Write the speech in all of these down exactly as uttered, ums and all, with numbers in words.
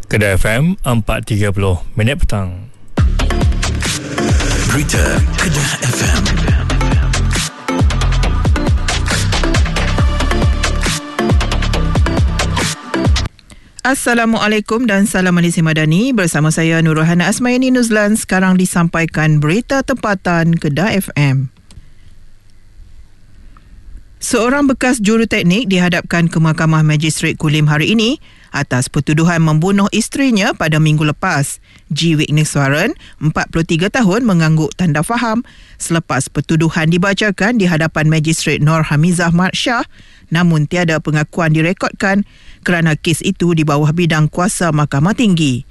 Kedah F M empat tiga puluh minit petang. Berita Kedah F M. Assalamualaikum dan salam Malaysia Madani. Bersama saya Nurhana Asmayani Nuzlan. Sekarang disampaikan berita tempatan Kedah F M. Seorang bekas juruteknik dihadapkan ke Mahkamah Magistrate Kulim hari ini atas pertuduhan membunuh isterinya pada minggu lepas. G. Wigneswaran, empat puluh tiga tahun, mengangguk tanda faham selepas pertuduhan dibacakan di hadapan Magistrate Nur Hamizah Mat Shah, namun tiada pengakuan direkodkan kerana kes itu di bawah bidang kuasa Mahkamah Tinggi.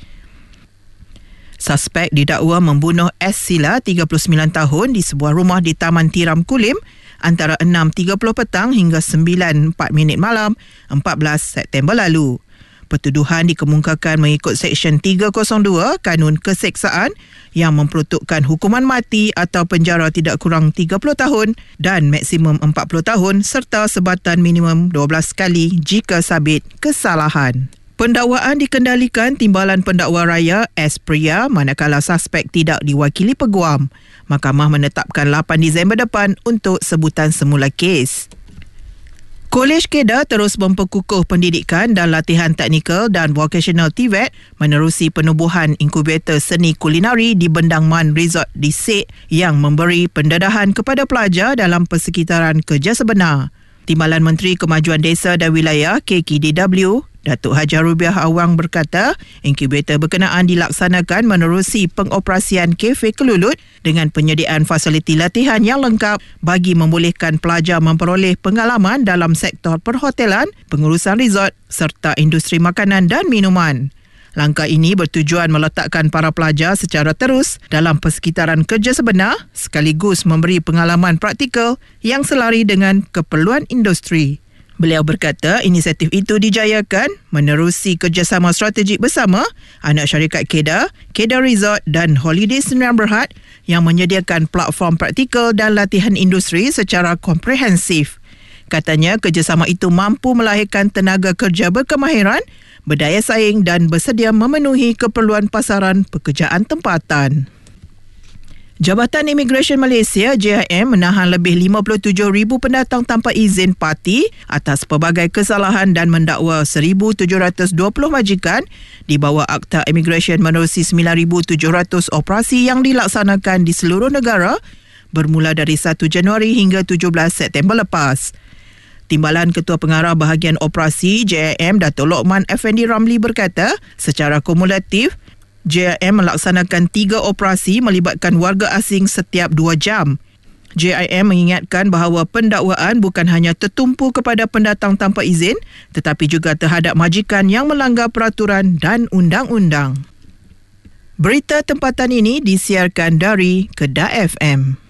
Suspek didakwa membunuh S. Sila, tiga puluh sembilan tahun, di sebuah rumah di Taman Tiram Kulim antara enam tiga puluh petang hingga sembilan empat minit malam empat belas September lalu. Pertuduhan dikemukakan mengikut Seksyen tiga kosong dua Kanun Keseksaan yang memperuntukkan hukuman mati atau penjara tidak kurang tiga puluh tahun dan maksimum empat puluh tahun serta sebatan minimum dua belas kali jika sabit kesalahan. Pendakwaan dikendalikan Timbalan Pendakwa Raya S. Priya manakala suspek tidak diwakili peguam. Mahkamah menetapkan lapan Disember depan untuk sebutan semula kes. Kolej Kedah terus memperkukuh pendidikan dan latihan teknikal dan vocational T V E T menerusi penubuhan inkubator seni kulinari di Bendang Man Resort di Sek yang memberi pendedahan kepada pelajar dalam persekitaran kerja sebenar. Timbalan Menteri Kemajuan Desa dan Wilayah K K D W Datuk Haji Rubiah Awang berkata, inkubator berkenaan dilaksanakan menerusi pengoperasian kafe Kelulut dengan penyediaan fasiliti latihan yang lengkap bagi membolehkan pelajar memperoleh pengalaman dalam sektor perhotelan, pengurusan resort serta industri makanan dan minuman. Langkah ini bertujuan meletakkan para pelajar secara terus dalam persekitaran kerja sebenar sekaligus memberi pengalaman praktikal yang selari dengan keperluan industri. Beliau berkata inisiatif itu dijayakan menerusi kerjasama strategik bersama anak syarikat Kedah, Kedah Resort dan Holiday Sdn Bhd yang menyediakan platform praktikal dan latihan industri secara komprehensif. Katanya kerjasama itu mampu melahirkan tenaga kerja berkemahiran, berdaya saing dan bersedia memenuhi keperluan pasaran pekerjaan tempatan. Jabatan Imigresen Malaysia J I M menahan lebih lima puluh tujuh ribu pendatang tanpa izin parti atas pelbagai kesalahan dan mendakwa seribu tujuh ratus dua puluh majikan di bawah Akta Imigresen menerusi sembilan ribu tujuh ratus operasi yang dilaksanakan di seluruh negara bermula dari satu Januari hingga tujuh belas September lepas. Timbalan Ketua Pengarah Bahagian Operasi J I M Datuk Lokman Effendi Ramli berkata, secara kumulatif J I M melaksanakan tiga operasi melibatkan warga asing setiap dua jam. J I M mengingatkan bahawa pendakwaan bukan hanya tertumpu kepada pendatang tanpa izin tetapi juga terhadap majikan yang melanggar peraturan dan undang-undang. Berita tempatan ini disiarkan dari Kedah F M.